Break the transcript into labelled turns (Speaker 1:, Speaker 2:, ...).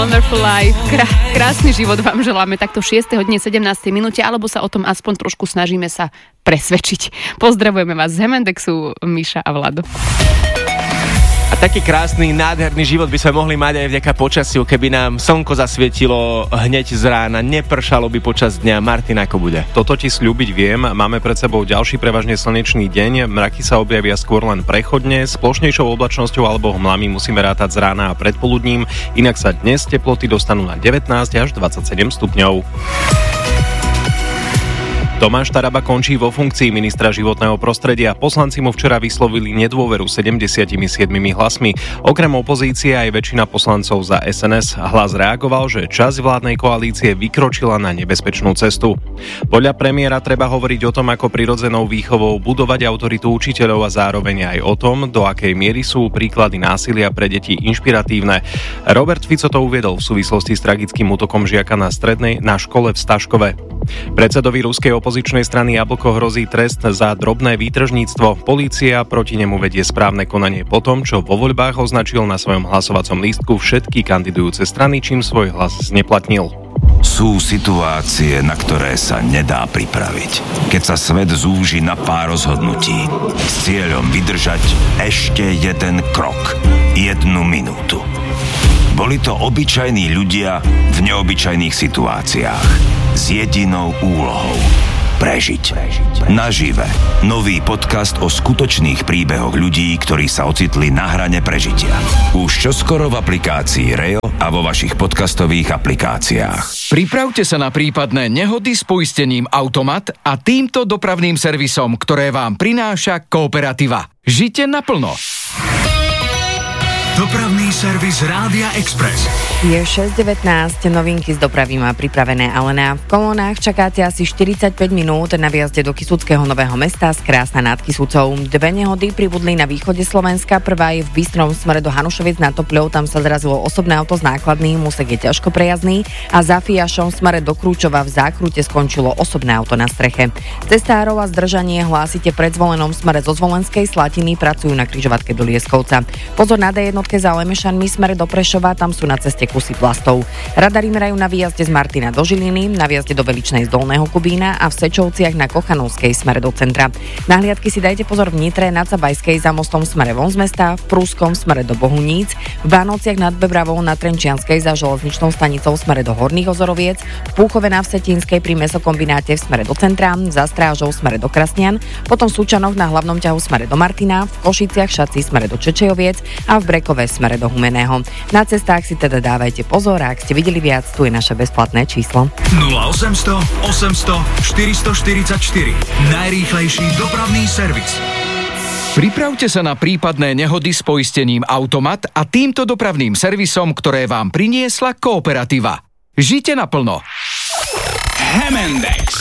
Speaker 1: Wonderful Life. Krásny život vám želáme takto 6. hodine 17. minúte, alebo sa o tom aspoň trošku snažíme sa presvedčiť. Pozdravujeme vás z Hemendexu, Miša a Vlado.
Speaker 2: A taký krásny, nádherný život by sme mohli mať aj vďaka počasiu, keby nám slnko zasvietilo hneď z rána, nepršalo by počas dňa. Martin, ako bude?
Speaker 3: Toto ti sľúbiť viem, máme pred sebou ďalší prevažne slnečný deň, mraky sa objavia skôr len prechodne, s plošnejšou oblačnosťou alebo hmlami musíme rátať z rána a predpoludním, inak sa dnes teploty dostanú na 19 až 27 stupňov. Tomáš Taraba končí vo funkcii ministra životného prostredia. Poslanci mu včera vyslovili nedôveru 77 hlasmi. Okrem opozície aj väčšina poslancov za SNS. Hlas reagoval, že časť vládnej koalície vykročila na nebezpečnú cestu. Podľa premiéra treba hovoriť o tom, ako prirodzenou výchovou budovať autoritu učiteľov a zároveň aj o tom, do akej miery sú príklady násilia pre deti inšpiratívne. Robert Fico to uviedol v súvislosti s tragickým útokom žiaka na škole v Staškove. Predsedovi ruskej opozičnej strany Jablko hrozí trest za drobné výtržníctvo. Polícia proti nemu vedie správne konanie po tom, čo vo voľbách označil na svojom hlasovacom lístku všetky kandidujúce strany, čím svoj hlas zneplatnil.
Speaker 4: Sú situácie, na ktoré sa nedá pripraviť. Keď sa svet zúži na pár rozhodnutí s cieľom vydržať ešte jeden krok, 1 minútu. Boli to obyčajní ľudia v neobyčajných situáciách s jedinou úlohou prežiť. Nažive. Nový podcast o skutočných príbehoch ľudí, ktorí sa ocitli na hrane prežitia. Už čoskoro v aplikácii Reo a vo vašich podcastových aplikáciách.
Speaker 5: Pripravte sa na prípadné nehody s poistením Automat a týmto dopravným servisom, ktoré vám prináša Kooperativa. Žite naplno.
Speaker 6: Dopravný servis Rádia Express.
Speaker 7: Je 6:19, novinky z dopravy má pripravené Alena. V kolónach čakáte asi 45 minút na výjazde do Kysuckého Nového Mesta z Krásna nad Kysucou. 2 nehody pribudli na východe Slovenska, prvá je v Bystrom smere do Hanušoviec nad Topľou, tam sa zrazilo osobné auto s nákladným, úsek je ťažko prejazdný a za Fiašom smere do Krúčova v zákrute skončilo osobné auto na streche. Cestárov a zdržanie hlásite pred Zvolenom smere zo Zvolenskej Slatiny, pracujú na križovatke do Lieskovca. Pozor na D1 za Lemešanmi smere do Prešova, tam sú na ceste kusy plastov. Radari merajú na výjazde z Martina do Žiliny, na výjazde do Veličnej z Dolného Kubína a v Sečovciach na Kochanovskej smere do centra. Na hliadky si dajte pozor v Nitre, na Cabajskej za mostom smere von z mesta, v Prúskom smere do Bohuníc, v Bánovciach nad Bebravou na Trenčianskej za železničnou stanicou smere do Horných Ozoroviec, v Púchove na Vsetínskej pri mäsokombináte v smere do centra, za Strážou smere do Krasnian, potom v Súčanoch na hlavnom ťahu smere do Martina, v Košiciach Šaci smere do Čečejoviec a v Brekove smere do Humeného. Na cestách si teda dávajte pozor, a ak ste videli viac, tu je naše bezplatné číslo.
Speaker 6: 0800 800 444. Najrýchlejší dopravný servis.
Speaker 5: Pripravte sa na prípadné nehody s poistením Automat a týmto dopravným servisom, ktoré vám priniesla Kooperativa. Žite naplno.
Speaker 6: Hemendex.